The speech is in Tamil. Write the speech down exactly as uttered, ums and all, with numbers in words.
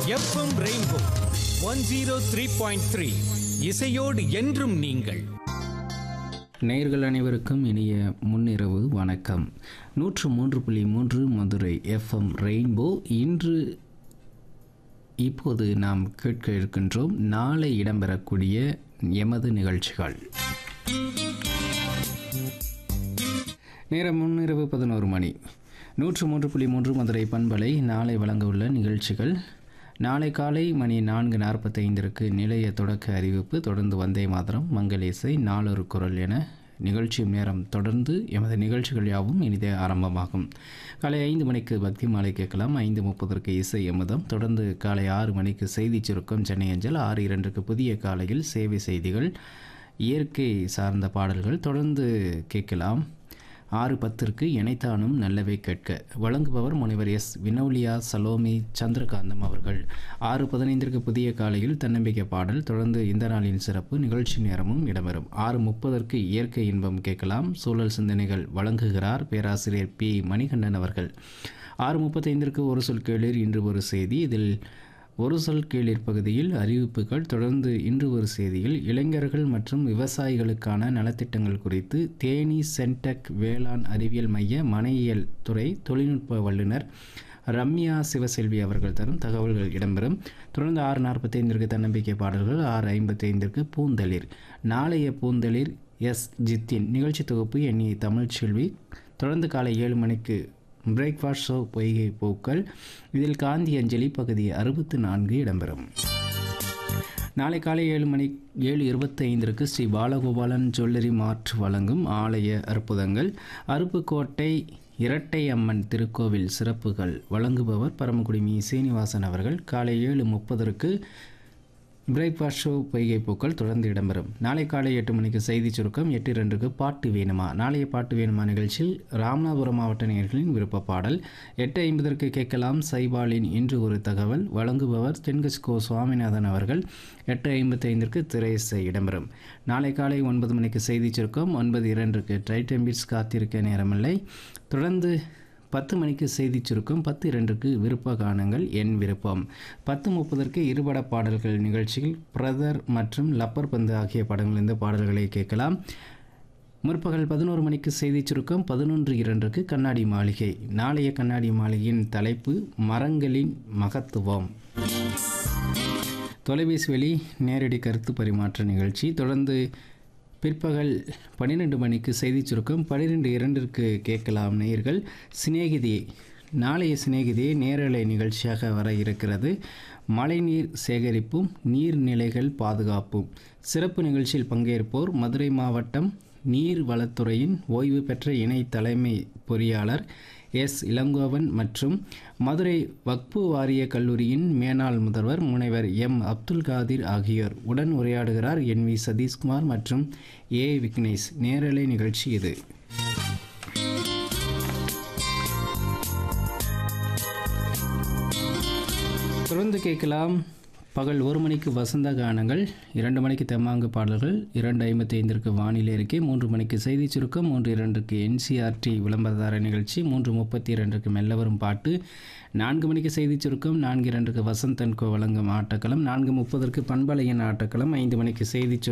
FM rainbow one zero three point three இசையோடு என்றும் நீங்கள். நேயர்கள் அனைவருக்கும் இனிய முன்னிரவு வணக்கம். நூற்று மூன்று புள்ளி மூன்று மதுரை எஃப்எம் ரெயின்போ. இன்று இப்போது நாம் கேட்க இருக்கின்றோம் நாளை இடம்பெறக்கூடிய எமது நிகழ்ச்சிகள். நேரம் முன்னிரவு பதினோரு மணி. நூற்று மூன்று புள்ளி மூன்று மதுரை பண்பலை நாளை வழங்க உள்ள நிகழ்ச்சிகள். நாளை காலை மணி நான்கு நாற்பத்தைந்திற்கு நிலைய தொடக்க அறிவிப்பு, தொடர்ந்து வந்தே மாதரம், மங்களேசை, நாளொரு குரல் என நிகழ்ச்சி நேரம் தொடர்ந்து எமது நிகழ்ச்சிகள் யாவும் இனிதே ஆரம்பமாகும். காலை ஐந்து மணிக்கு பக்தி மாலை கேட்கலாம். ஐந்து முப்பதற்கு இசை எமதம். தொடர்ந்து காலை ஆறு மணிக்கு செய்தி சுருக்கம் சென்னை அஞ்சல். ஆறு இரண்டுக்கு புதிய காலையில் சேவை செய்திகள், இயற்கை சார்ந்த பாடல்கள் தொடர்ந்து கேட்கலாம். ஆறு பத்திற்கு இணைத்தானும் நல்லவை கேட்க வழங்குபவர் முனைவர் எஸ் வினோலியா சலோமி சந்திரகாந்தம் அவர்கள். ஆறு பதினைந்திற்கு புதிய காலையில் தன்னம்பிக்கை பாடல், தொடர்ந்து இந்த நாளின் சிறப்பு நிகழ்ச்சி நேரமும் இடம்பெறும். ஆறு முப்பதற்கு இயற்கை இன்பம் கேட்கலாம். சூழல் சிந்தனைகள் வழங்குகிறார் பேராசிரியர் பி மணிகண்டன் அவர்கள். ஆறு முப்பத்தைந்திற்கு ஒரு சொல் கேளீர் இன்று ஒரு செய்தி. இதில் ஒரு சொல் கேளீர் பகுதியில் அறிவிப்புகள், தொடர்ந்து இன்று ஒரு செய்தியில் இளைஞர்கள் மற்றும் விவசாயிகளுக்கான நலத்திட்டங்கள் குறித்து தேனி சென்டெக் வேளாண் அறிவியல் மைய மனையியல் துறை தொழில்நுட்ப வல்லுநர் ரம்யா சிவசெல்வி அவர்கள் தரும் தகவல்கள் இடம்பெறும். தொடர்ந்து ஆறு நாற்பத்தைந்திற்கு தன்னம்பிக்கை பாடல்கள். ஆறு ஐம்பத்தைந்திற்கு பூந்தளிர். நாளைய பூந்தளிர் எஸ் ஜித்தின் நிகழ்ச்சி தொகுப்பு எண்ணி தமிழ்ச்செல்வி. தொடர்ந்து காலை ஏழு மணிக்கு பிரேக்ஃபாஸ்ட் ஷோ பொய்கை பூக்கள். இதில் காந்தி அஞ்சலி பகுதி அறுபத்து நான்கு இடம்பெறும். நாளை காலை ஏழு மணி ஏழு இருபத்தி ஐந்திற்கு ஸ்ரீ பாலகோபாலன் ஜுவல்லரி மார்ட் வழங்கும் ஆலய அற்புதங்கள். அருப்புக்கோட்டை இரட்டை அம்மன் திருக்கோவில் சிறப்புகள் வழங்குபவர் பரமக்குடி மீ சீனிவாசன் அவர்கள். காலை ஏழு முப்பதற்கு பிரேக்ஃபாஸ்ட் ஷோ பொய்கை பூக்கள் தொடர்ந்து இடம்பெறும். நாளை காலை எட்டு மணிக்கு செய்தி சுருக்கம். எட்டு இரண்டுக்கு பாட்டு வேணுமா. நாளைய பாட்டு வேணுமா நிகழ்ச்சியில் ராமநாதபுரம் மாவட்ட நேயர்களின் விருப்ப பாடல். எட்டு ஐம்பதற்கு கேட்கலாம் சைபாலின் இன்று ஒரு தகவல். வழங்குபவர் தென்கஸ்கோ சுவாமிநாதன் அவர்கள். எட்டு ஐம்பத்தி ஐந்திற்கு திரையிசை இடம்பெறும். நாளை காலை ஒன்பது மணிக்கு செய்தி சுருக்கம். ஒன்பது இரண்டுக்கு டைட்டம்பிட்ஸ் காத்திருக்க நேரமில்லை. தொடர்ந்து பத்து மணிக்கு செய்தி சுருக்கம். பத்து இரண்டுக்கு விருப்ப கானங்கள் என் விருப்பம். பத்து முப்பதற்கு இருபட பாடல்கள் நிகழ்ச்சியில் பிரதர் மற்றும் லப்பர் பந்து ஆகிய படங்களிலிருந்து பாடல்களை கேட்கலாம். முற்பகல் பதினோரு மணிக்கு செய்தி சுருக்கம். பதினொன்று இரண்டுக்கு கண்ணாடி மாளிகை. நாளைய கண்ணாடி மாளிகையின் தலைப்பு மரங்களின் மகத்துவம். தொலைபேசி வழி நேரடி கருத்து பரிமாற்ற நிகழ்ச்சி. தொடர்ந்து பிற்பகல் பன்னிரெண்டு மணிக்கு செய்தி சுருக்கம். பன்னிரெண்டு இரண்டிற்கு கேட்கலாம் நேயர்கள் சிநேகிதி. நாளைய சிநேகிதியை நேரலை நிகழ்ச்சியாக வர இருக்கிறது. மழைநீர் சேகரிப்பும் நீர்நிலைகள் பாதுகாப்பும் சிறப்பு நிகழ்ச்சியில் பங்கேற்போர் மதுரை மாவட்டம் நீர் வளத்துறையின் ஓய்வு பெற்ற இணை தலைமை பொறியாளர் எஸ் இளங்கோவன் மற்றும் மதுரை வக்பு வாரிய கல்லூரியின் மேனாள் முதல்வர் முனைவர் எம் அப்துல் காதிர் ஆகியோர். உடன் உரையாடுகிறார் என் வி சதீஷ்குமார் மற்றும் ஏ விக்னேஷ். நேரலை நிகழ்ச்சி இது. தொடர்ந்து கேட்கலாம் பகல் ஒரு மணிக்கு வசந்த கானங்கள். இரண்டு மணிக்கு தெம்மாங்கு பாடல்கள். இரண்டு ஐம்பத்தி ஐந்திற்கு வானிலை அறிக்கை. மூன்று மணிக்கு செய்தி சுருக்கம். மூன்று இரண்டுக்கு என்சிஆர்டி விளம்பரதார நிகழ்ச்சி. மூன்று முப்பத்தி இரண்டுக்கு மெல்ல வரும் பாட்டு. நான்கு மணிக்கு செய்தி சுருக்கம். நான்கு இரண்டுக்கு வசந்தன்கோ வழங்கும் ஆட்டக்களம். நான்கு முப்பதற்கு பண்பலையின் ஆட்டக்களம். ஐந்து மணிக்கு செய்தி